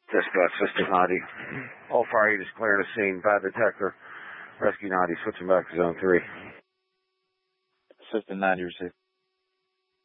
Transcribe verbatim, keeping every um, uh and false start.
Dispatch, System ninety. All fire units clear the scene. Bad detector. Rescue ninety, switching back to zone three. System ninety, received.